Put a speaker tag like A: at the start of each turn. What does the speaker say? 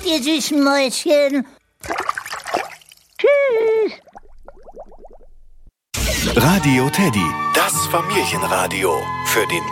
A: ihr süßen Mäuschen. Tschüss.
B: Radio Teddy, das Familienradio für den